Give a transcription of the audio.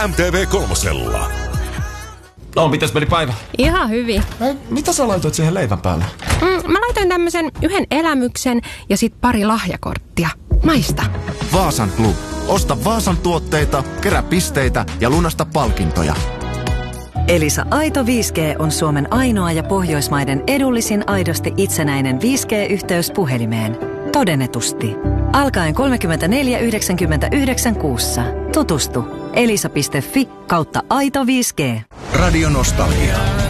MTV3:lla. No, mitäs meni päivä? Ihan hyvin. Mitä sä laitoit siihen leivän päälle? Mä laitoin tämmöisen yhden elämyksen ja sit pari lahjakorttia. Maista. Vaasan Club. Osta Vaasan tuotteita, kerää pisteitä ja lunasta palkintoja. Elisa Aito 5G on Suomen ainoa ja Pohjoismaiden edullisin aidosti itsenäinen 5G-yhteys puhelimeen. Todennetusti. Alkaen 34,99 kuussa. Tutustu. elisa.fi/Aito 5G. Radio Nostalgia.